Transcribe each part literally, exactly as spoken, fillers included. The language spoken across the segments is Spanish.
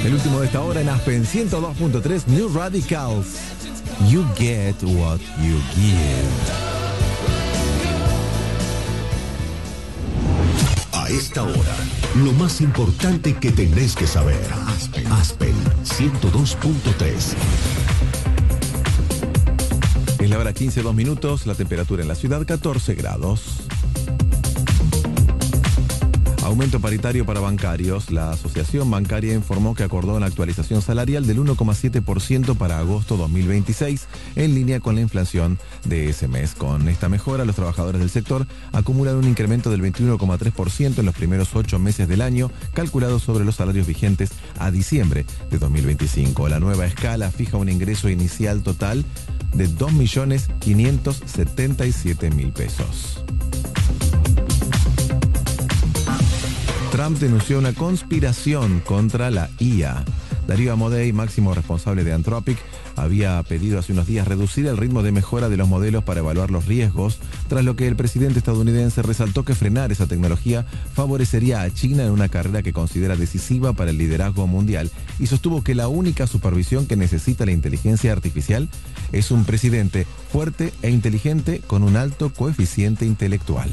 El último de esta hora en Aspen ciento dos punto tres, New Radicals. You get what you give. A esta hora, lo más importante que tenés que saber. Aspen, Aspen ciento dos punto tres. Es la hora quince, dos minutos, la temperatura en la ciudad catorce grados. Aumento paritario para bancarios. La Asociación Bancaria informó que acordó una actualización salarial del uno coma siete por ciento para agosto dos mil veintiséis, en línea con la inflación de ese mes. Con esta mejora, los trabajadores del sector acumulan un incremento del veintiuno coma tres por ciento en los primeros ocho meses del año, calculado sobre los salarios vigentes a diciembre de dos mil veinticinco. La nueva escala fija un ingreso inicial total de dos millones quinientos setenta y siete mil pesos. Trump denunció una conspiración contra la I A. Darío Amodei, máximo responsable de Anthropic, había pedido hace unos días reducir el ritmo de mejora de los modelos para evaluar los riesgos, tras lo que el presidente estadounidense resaltó que frenar esa tecnología favorecería a China en una carrera que considera decisiva para el liderazgo mundial, y sostuvo que la única supervisión que necesita la inteligencia artificial es un presidente fuerte e inteligente con un alto coeficiente intelectual.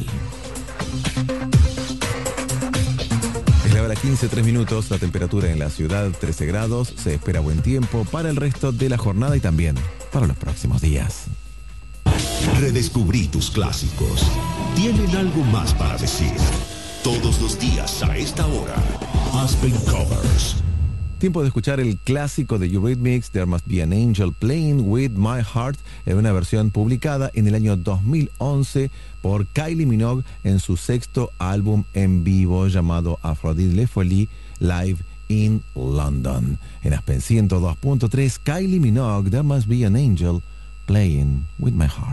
Es la hora quince, tres minutos, la temperatura en la ciudad trece grados, se espera buen tiempo para el resto de la jornada y también para los próximos días. Redescubrí tus clásicos. Tienen algo más para decir. Todos los días a esta hora, Aspen Covers. Tiempo de escuchar el clásico de Eurythmics, There Must Be an Angel Playing With My Heart, en una versión publicada en el año dos mil once por Kylie Minogue en su sexto álbum en vivo llamado Aphrodite Le Folie Live in London. En Aspen ciento dos punto tres, Kylie Minogue, There Must Be an Angel Playing With My Heart.